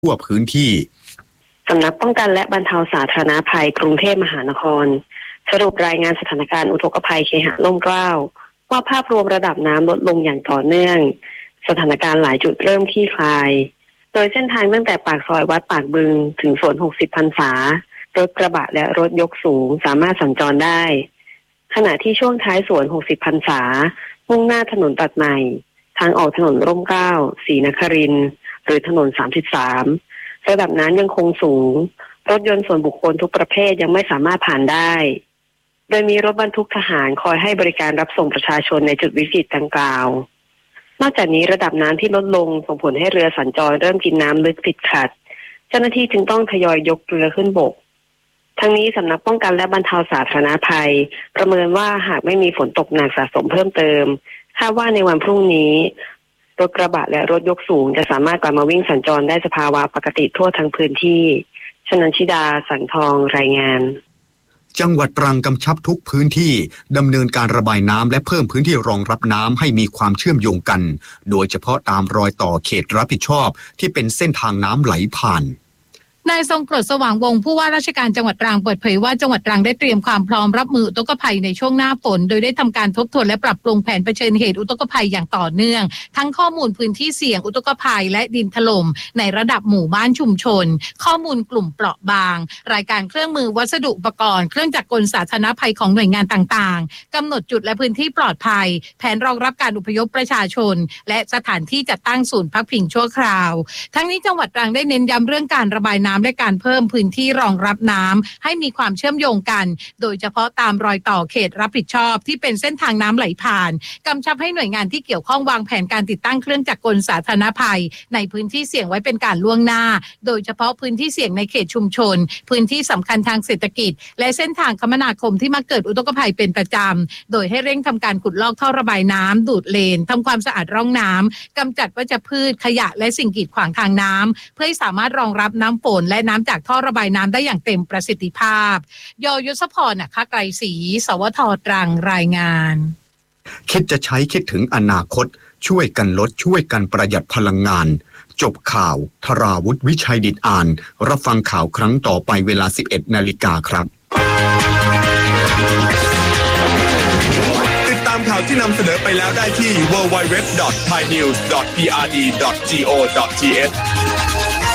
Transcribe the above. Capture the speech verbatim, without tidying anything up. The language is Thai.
ทั่วพื้นที่สำนักป้องกันและบรรเทาสาธารณภัยกรุงเทพมหานครสรุปรายงานสถานการณ์อุทกภัยเคหะร่มเกล้าว่าภาพรวมระดับน้ำลดลงอย่างต่อเนื่องสถานการณ์หลายจุดเริ่มคลี่คลายโดยเส้นทางตั้งแต่ปากซอยวัดปากบึงถึงสวนหกสิบพรรษารถกระบะและรถยกสูงสามารถสัญจรได้ขณะที่ช่วงท้ายสวนหกสิบพรรษามุ่งหน้าถนนตัดใหม่ทางออกถนนร่มเกล้าศรีนครินทร์หรือถนนสามสิบสามระดับน้ำยังคงสูงรถยนต์ส่วนบุคคลทุกประเภทยังไม่สามารถผ่านได้โดยมีรถบรรทุกทหารคอยให้บริการรับส่งประชาชนในจุดวิกฤตดังกล่าวนอกจากนี้ระดับน้ำที่ลดลงส่งผลให้เรือสัญจรเริ่มกินน้ำลึกติดขัดเจ้าหน้าที่จึงต้องทยอยยกเรือขึ้นบกทั้งนี้สำนักป้องกันและบรรเทาสาธารณภัยประเมินว่าหากไม่มีฝนตกหนักสะสมเพิ่มเติมคาดว่าในวันพรุ่งนี้รถกระบะและรถยกสูงจะสามารถกลับมาวิ่งสัญจรได้สภาวะปกติทั่วทั้งพื้นที่ชนันชิดาสังทองรายงานจังหวัดตรังกำชับทุกพื้นที่ดำเนินการระบายน้ำและเพิ่มพื้นที่รองรับน้ำให้มีความเชื่อมโยงกันโดยเฉพาะตามรอยต่อเขตรับผิดชอบที่เป็นเส้นทางน้ำไหลผ่านนายทรงกรดสว่างวงศ์ผู้ว่าราชการจังหวัดตรังเปิดเผยว่าจังหวัดตรังได้เตรียมความพร้อมรับมืออุทกภัยในช่วงหน้าฝนโดยได้ทำการทบทวนและปรับปรุงแผนเผชิญเหตุอุทกภัยอย่างต่อเนื่องทั้งข้อมูลพื้นที่เสี่ยงอุทกภัยและดินถล่มในระดับหมู่บ้านชุมชนข้อมูลกลุ่มเปราะบางรายการเครื่องมือวัสดุอุปกรณ์เครื่องจักรกลสาธารณภัยของหน่วยงานต่างๆกำหนดจุดและพื้นที่ปลอดภัยแผนรองรับการอพยพประชาชนและสถานที่จัดตั้งศูนย์พักพิงชั่วคราวทั้งนี้จังหวัดตรังได้เน้นย้ำเรื่องการระบายน้ำและการเพิ่มพื้นที่รองรับน้ำให้มีความเชื่อมโยงกันโดยเฉพาะตามรอยต่อเขตรับผิดชอบที่เป็นเส้นทางน้ำไหลผ่านกำชับให้หน่วยงานที่เกี่ยวข้องวางแผนการติดตั้งเครื่องจักรกลสาธารณภัยในพื้นที่เสี่ยงไว้เป็นการล่วงหน้าโดยเฉพาะพื้นที่เสี่ยงในเขตชุมชนพื้นที่สำคัญทางเศรษฐกิจและเส้นทางคมนาคมที่มักเกิดอุทกภัยเป็นประจำโดยให้เร่งทำการขุดลอกท่อระบายน้ำดูดเลนทำความสะอาดร่องน้ำกำจัดวัชพืชขยะและสิ่งกีดขวางทางน้ำเพื่อให้สามารถรองรับน้ำฝนและน้ำจากท่อระบายน้ำได้อย่างเต็มประสิทธิภาพยยศพร นะคะไกรศรีสวทตรังรายงานคิดจะใช้คิดถึงอนาคตช่วยกันลดช่วยกันประหยัดพลังงานจบข่าวธราวุฒิวิชัยดิษฐ์อ่านรับฟังข่าวครั้งต่อไปเวลา สิบเอ็ดนาฬิกาครับติดตามข่าวที่นำเสนอไปแล้วได้ที่ ดับเบิลยู ดับเบิลยู ดับเบิลยู ดอท ไทยนิวส์ ดอท พี อาร์ ดี ดอท จี โอ ดอท ที เอช